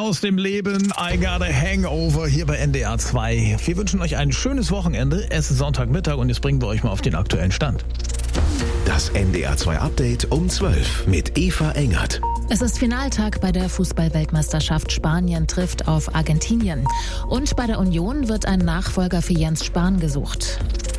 aus dem Leben. I got a hangover hier bei NDR 2. Wir wünschen euch ein schönes Wochenende. Es ist Sonntagmittag und jetzt bringen wir euch mal auf den aktuellen Stand. Das NDR 2 Update um 12 mit Eva Engert. Es ist Finaltag bei der Fußball-Weltmeisterschaft. Spanien trifft auf Argentinien. Und bei der Union wird ein Nachfolger für Jens Spahn gesucht.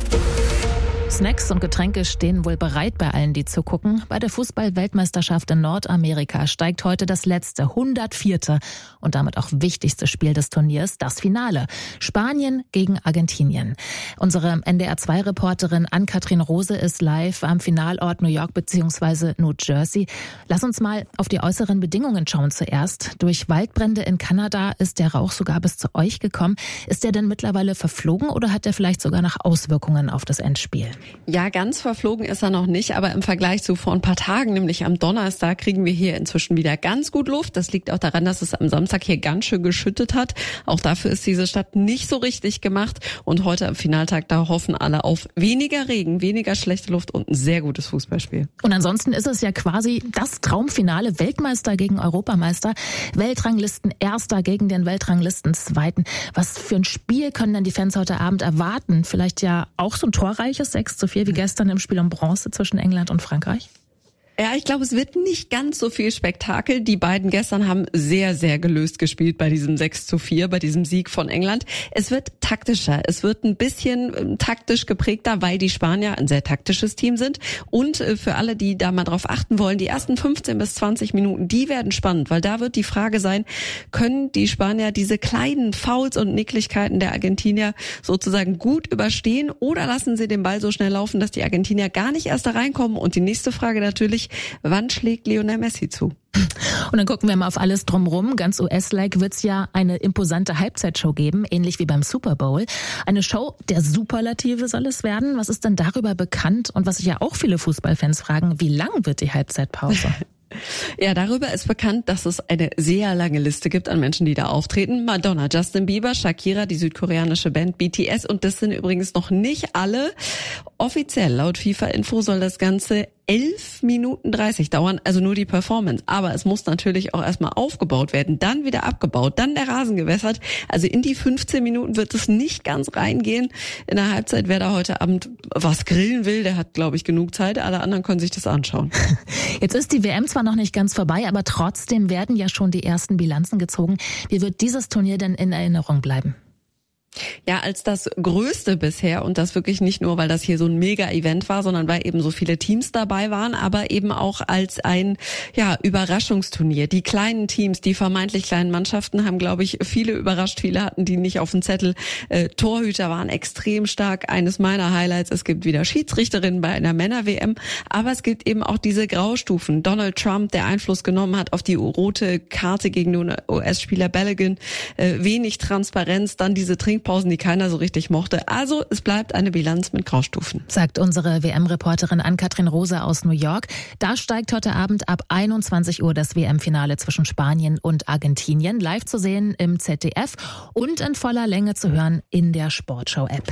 Snacks und Getränke stehen wohl bereit bei allen, die zugucken. Bei der Fußball-Weltmeisterschaft in Nordamerika steigt heute das letzte, 104. und damit auch wichtigste Spiel des Turniers, das Finale. Spanien gegen Argentinien. Unsere NDR2-Reporterin Ann-Kathrin Rose ist live am Finalort New York bzw. New Jersey. Lass uns mal auf die äußeren Bedingungen schauen zuerst. Durch Waldbrände in Kanada ist der Rauch sogar bis zu euch gekommen. Ist der denn mittlerweile verflogen oder hat der vielleicht sogar noch Auswirkungen auf das Endspiel? Ja, ganz verflogen ist er noch nicht, aber im Vergleich zu vor ein paar Tagen, nämlich am Donnerstag, kriegen wir hier inzwischen wieder ganz gut Luft. Das liegt auch daran, dass es am Samstag hier ganz schön geschüttet hat. Auch dafür ist diese Stadt nicht so richtig gemacht. Und heute am Finaltag, da hoffen alle auf weniger Regen, weniger schlechte Luft und ein sehr gutes Fußballspiel. Und ansonsten ist es ja quasi das Traumfinale, Weltmeister gegen Europameister, Weltranglisten Erster gegen den Weltranglisten Zweiten. Was für ein Spiel können denn die Fans heute Abend erwarten? Vielleicht ja auch so ein torreiches 6:4 wie gestern im Spiel um Bronze zwischen England und Frankreich? Ja, ich glaube, es wird nicht ganz so viel Spektakel. Die beiden gestern haben sehr, sehr gelöst gespielt bei diesem 6:4, bei diesem Sieg von England. Es wird taktischer, es wird ein bisschen taktisch geprägter, weil die Spanier ein sehr taktisches Team sind. Und für alle, die da mal drauf achten wollen, die ersten 15 bis 20 Minuten, die werden spannend, weil da wird die Frage sein, können die Spanier diese kleinen Fouls und Nicklichkeiten der Argentinier sozusagen gut überstehen oder lassen sie den Ball so schnell laufen, dass die Argentinier gar nicht erst da reinkommen? Und die nächste Frage natürlich, wann schlägt Lionel Messi zu? Und dann gucken wir mal auf alles drumrum. Ganz US-like wird's ja eine imposante Halbzeitshow geben, ähnlich wie beim Super Bowl. Eine Show der Superlative soll es werden. Was ist denn darüber bekannt? Und was sich ja auch viele Fußballfans fragen, wie lang wird die Halbzeitpause? Ja, darüber ist bekannt, dass es eine sehr lange Liste gibt an Menschen, die da auftreten. Madonna, Justin Bieber, Shakira, die südkoreanische Band BTS und das sind übrigens noch nicht alle. Offiziell, laut FIFA-Info soll das Ganze 11 Minuten 30 dauern, also nur die Performance. Aber es muss natürlich auch erstmal aufgebaut werden, dann wieder abgebaut, dann der Rasen gewässert. Also in die 15 Minuten wird es nicht ganz reingehen. In der Halbzeit, wer da heute Abend was grillen will, der hat, glaube ich, genug Zeit. Alle anderen können sich das anschauen. Jetzt ist die WM zwar noch nicht ganz vorbei, aber trotzdem werden ja schon die ersten Bilanzen gezogen. Wie wird dieses Turnier denn in Erinnerung bleiben? Ja, als das Größte bisher und das wirklich nicht nur, weil das hier so ein Mega-Event war, sondern weil eben so viele Teams dabei waren, aber eben auch als ein Überraschungsturnier. Die kleinen Teams, die vermeintlich kleinen Mannschaften haben, glaube ich, viele überrascht. Viele hatten die nicht auf dem Zettel. Torhüter waren extrem stark. Eines meiner Highlights, es gibt wieder Schiedsrichterinnen bei einer Männer-WM, aber es gibt eben auch diese Graustufen. Donald Trump, der Einfluss genommen hat auf die rote Karte gegen den US-Spieler Balogun, wenig Transparenz, dann diese Trinkpausen, die keiner so richtig mochte. Also es bleibt eine Bilanz mit Graustufen. Sagt unsere WM-Reporterin Ann-Kathrin Rose aus New York. Da steigt heute Abend ab 21 Uhr das WM-Finale zwischen Spanien und Argentinien. Live zu sehen im ZDF und in voller Länge zu hören in der Sportschau-App.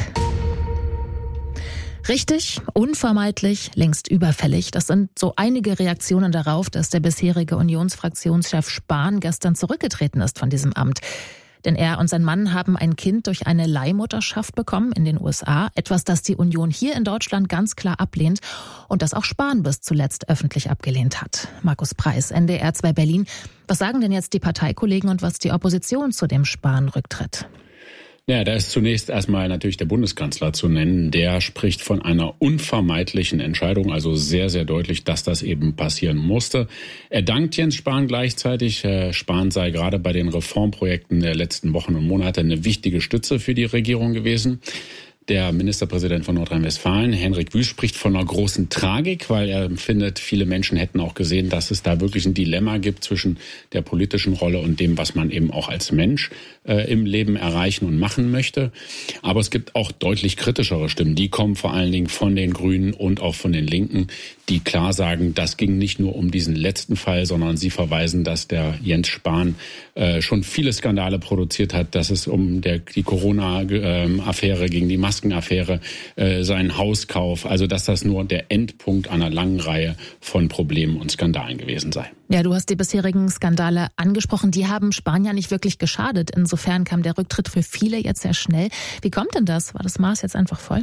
Richtig, unvermeidlich, längst überfällig. Das sind so einige Reaktionen darauf, dass der bisherige Unionsfraktionschef Spahn gestern zurückgetreten ist von diesem Amt. Denn er und sein Mann haben ein Kind durch eine Leihmutterschaft bekommen in den USA. Etwas, das die Union hier in Deutschland ganz klar ablehnt und das auch Spahn bis zuletzt öffentlich abgelehnt hat. Markus Preis, NDR 2 Berlin. Was sagen denn jetzt die Parteikollegen und was die Opposition zu dem Spahn-Rücktritt? Ja, da ist zunächst erstmal natürlich der Bundeskanzler zu nennen. Der spricht von einer unvermeidlichen Entscheidung, also sehr, sehr deutlich, dass das eben passieren musste. Er dankt Jens Spahn gleichzeitig. Spahn sei gerade bei den Reformprojekten der letzten Wochen und Monate eine wichtige Stütze für die Regierung gewesen. Der Ministerpräsident von Nordrhein-Westfalen, Henrik Wüst, spricht von einer großen Tragik, weil er findet, viele Menschen hätten auch gesehen, dass es da wirklich ein Dilemma gibt zwischen der politischen Rolle und dem, was man eben auch als Mensch im Leben erreichen und machen möchte. Aber es gibt auch deutlich kritischere Stimmen. Die kommen vor allen Dingen von den Grünen und auch von den Linken, die klar sagen, das ging nicht nur um diesen letzten Fall, sondern sie verweisen, dass der Jens Spahn schon viele Skandale produziert hat, dass es um die Corona-Affäre gegen die Maskenaffäre, seinen Hauskauf, also dass das nur der Endpunkt einer langen Reihe von Problemen und Skandalen gewesen sei. Ja, du hast die bisherigen Skandale angesprochen, die haben Spanier nicht wirklich geschadet. Insofern kam der Rücktritt für viele jetzt sehr schnell. Wie kommt denn das? War das Maß jetzt einfach voll?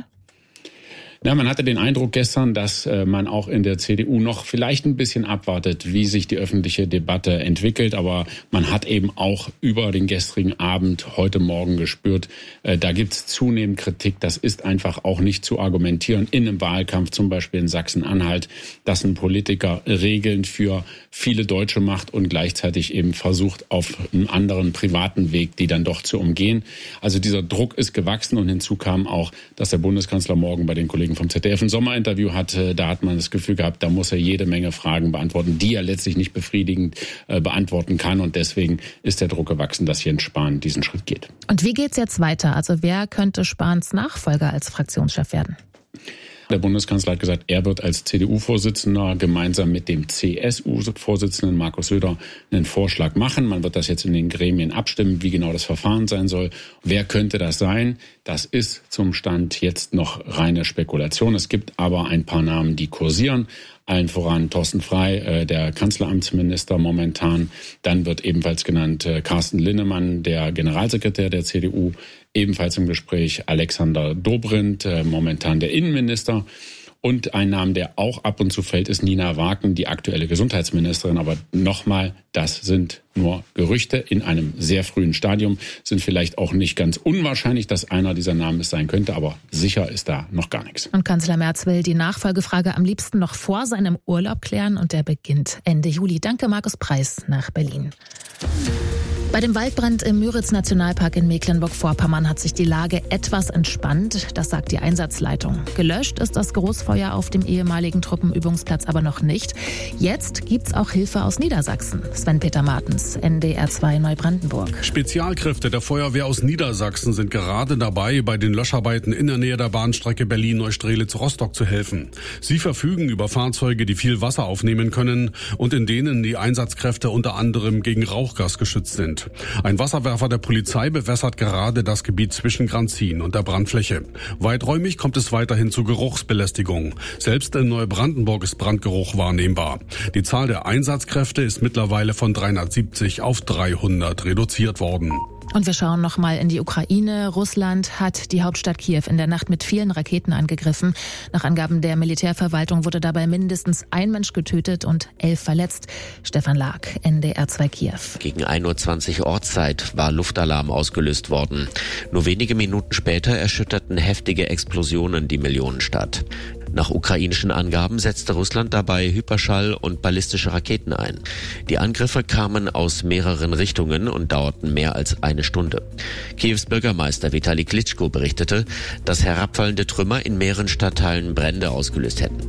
Ja, man hatte den Eindruck gestern, dass man auch in der CDU noch vielleicht ein bisschen abwartet, wie sich die öffentliche Debatte entwickelt. Aber man hat eben auch über den gestrigen Abend, heute Morgen gespürt, da gibt es zunehmend Kritik. Das ist einfach auch nicht zu argumentieren in einem Wahlkampf, zum Beispiel in Sachsen-Anhalt, dass ein Politiker Regeln für viele Deutsche macht und gleichzeitig eben versucht, auf einem anderen privaten Weg die dann doch zu umgehen. Also dieser Druck ist gewachsen und hinzu kam auch, dass der Bundeskanzler morgen bei den Kollegen vom ZDF ein Sommerinterview hatte. Da hat man das Gefühl gehabt, da muss er jede Menge Fragen beantworten, die er letztlich nicht befriedigend beantworten kann. Und deswegen ist der Druck gewachsen, dass Jens Spahn diesen Schritt geht. Und wie geht's jetzt weiter? Also wer könnte Spahns Nachfolger als Fraktionschef werden? Der Bundeskanzler hat gesagt, er wird als CDU-Vorsitzender gemeinsam mit dem CSU-Vorsitzenden Markus Söder einen Vorschlag machen. Man wird das jetzt in den Gremien abstimmen, wie genau das Verfahren sein soll. Wer könnte das sein? Das ist zum Stand jetzt noch reine Spekulation. Es gibt aber ein paar Namen, die kursieren. Allen voran Thorsten Frey, der Kanzleramtsminister momentan. Dann wird ebenfalls genannt Carsten Linnemann, der Generalsekretär der CDU. Ebenfalls im Gespräch Alexander Dobrindt, momentan der Innenminister. Und ein Name, der auch ab und zu fällt, ist Nina Waken, die aktuelle Gesundheitsministerin. Aber nochmal, das sind nur Gerüchte in einem sehr frühen Stadium. Sind vielleicht auch nicht ganz unwahrscheinlich, dass einer dieser Namen es sein könnte. Aber sicher ist da noch gar nichts. Und Kanzler Merz will die Nachfolgefrage am liebsten noch vor seinem Urlaub klären. Und der beginnt Ende Juli. Danke, Markus Preis nach Berlin. Bei dem Waldbrand im Müritz-Nationalpark in Mecklenburg-Vorpommern hat sich die Lage etwas entspannt, das sagt die Einsatzleitung. Gelöscht ist das Großfeuer auf dem ehemaligen Truppenübungsplatz aber noch nicht. Jetzt gibt's auch Hilfe aus Niedersachsen. Sven-Peter Martens, NDR 2 Neubrandenburg. Spezialkräfte der Feuerwehr aus Niedersachsen sind gerade dabei, bei den Löscharbeiten in der Nähe der Bahnstrecke Berlin-Neustrelitz-Rostock zu helfen. Sie verfügen über Fahrzeuge, die viel Wasser aufnehmen können und in denen die Einsatzkräfte unter anderem gegen Rauchgas geschützt sind. Ein Wasserwerfer der Polizei bewässert gerade das Gebiet zwischen Granzin und der Brandfläche. Weiträumig kommt es weiterhin zu Geruchsbelästigung. Selbst in Neubrandenburg ist Brandgeruch wahrnehmbar. Die Zahl der Einsatzkräfte ist mittlerweile von 370 auf 300 reduziert worden. Und wir schauen noch mal in die Ukraine. Russland hat die Hauptstadt Kiew in der Nacht mit vielen Raketen angegriffen. Nach Angaben der Militärverwaltung wurde dabei mindestens ein Mensch getötet und 11 verletzt. Stefan Lag, NDR 2 Kiew. Gegen 1:20 Uhr Ortszeit war Luftalarm ausgelöst worden. Nur wenige Minuten später erschütterten heftige Explosionen die Millionenstadt. Nach ukrainischen Angaben setzte Russland dabei Hyperschall- und ballistische Raketen ein. Die Angriffe kamen aus mehreren Richtungen und dauerten mehr als eine Stunde. Kiews Bürgermeister Vitali Klitschko berichtete, dass herabfallende Trümmer in mehreren Stadtteilen Brände ausgelöst hätten.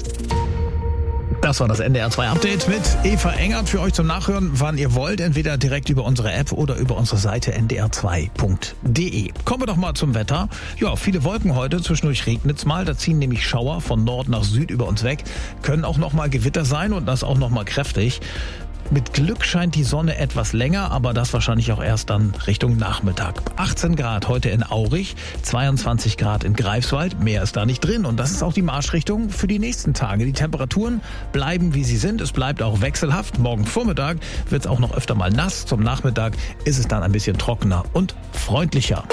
Das war das NDR 2 Update mit Eva Engert für euch zum Nachhören, wann ihr wollt, entweder direkt über unsere App oder über unsere Seite ndr2.de. Kommen wir doch mal zum Wetter. Ja, viele Wolken heute, zwischendurch regnet's mal, da ziehen nämlich Schauer von Nord nach Süd über uns weg, können auch noch mal Gewitter sein und das auch noch mal kräftig. Mit Glück scheint die Sonne etwas länger, aber das wahrscheinlich auch erst dann Richtung Nachmittag. 18 Grad heute in Aurich, 22 Grad in Greifswald, mehr ist da nicht drin. Und das ist auch die Marschrichtung für die nächsten Tage. Die Temperaturen bleiben, wie sie sind. Es bleibt auch wechselhaft. Morgen Vormittag wird es auch noch öfter mal nass. Zum Nachmittag ist es dann ein bisschen trockener und freundlicher.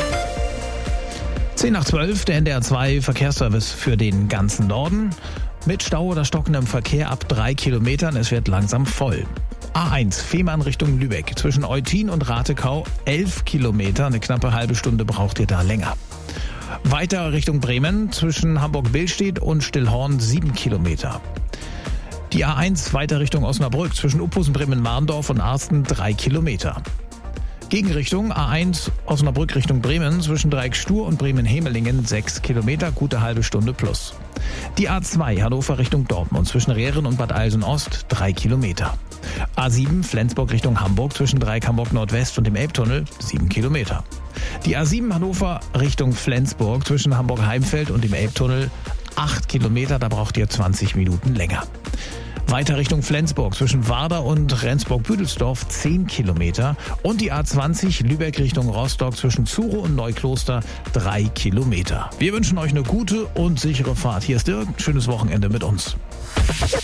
10 nach 12, der NDR 2 Verkehrsservice für den ganzen Norden. Mit Stau oder stockendem Verkehr ab 3 Kilometern. Es wird langsam voll. A1 Fehmarn Richtung Lübeck. Zwischen Eutin und Ratekau 11 Kilometer. Eine knappe halbe Stunde braucht ihr da länger. Weiter Richtung Bremen. Zwischen Hamburg-Billstedt und Stillhorn 7 Kilometer. Die A1 weiter Richtung Osnabrück. Zwischen Uphusen, Bremen-Marndorf und Arsten 3 Kilometer. Gegenrichtung A1 Osnabrück Richtung Bremen zwischen Dreieck-Stur und Bremen-Hemelingen 6 Kilometer, gute halbe Stunde plus. Die A2 Hannover Richtung Dortmund zwischen Rehren und Bad Eilsen-Ost 3 Kilometer. A7 Flensburg Richtung Hamburg zwischen Dreieck Hamburg Nordwest und dem Elbtunnel 7 Kilometer. Die A7 Hannover Richtung Flensburg zwischen Hamburg-Heimfeld und dem Elbtunnel 8 Kilometer, da braucht ihr 20 Minuten länger. Weiter Richtung Flensburg zwischen Warder und Rendsburg-Büdelsdorf 10 Kilometer. Und die A20 Lübeck Richtung Rostock zwischen Zuro und Neukloster 3 Kilometer. Wir wünschen euch eine gute und sichere Fahrt. Hier ist Dirk. Schönes Wochenende mit uns.